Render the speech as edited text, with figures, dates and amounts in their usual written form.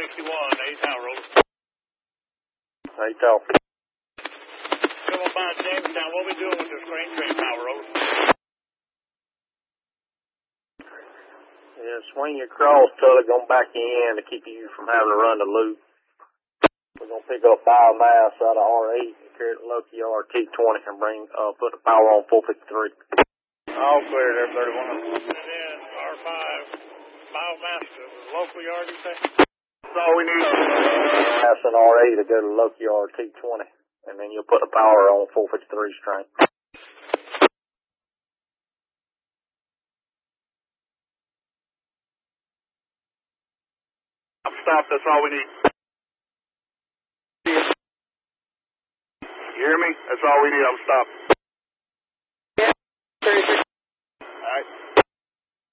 51, 8 tower road. 8 tower. Come on by Jamestown. What we doing with this grain train tower road? Yeah, swing you across till it going back in to keep you from having to run the loop. We're going to pick up biomass out of R8 and carry it to local yard T20 and put the power on 453. All clear there, 31. And then R5, biomass to the local yard, you say? That's all we need. Biomass in R8 to go to local yard T20, and then you'll put the power on 453 string. I'm stopped, that's all we need. You hear me? That's all we need, I'm stopped.